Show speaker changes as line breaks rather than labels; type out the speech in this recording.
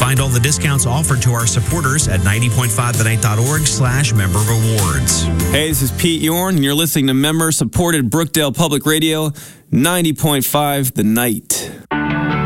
Find all the discounts offered to our supporters at 90.5thenight.org/member rewards.
Hey, this is Pete Yorn, and you're listening to member-supported Brookdale Public Radio, 90.5 The Night.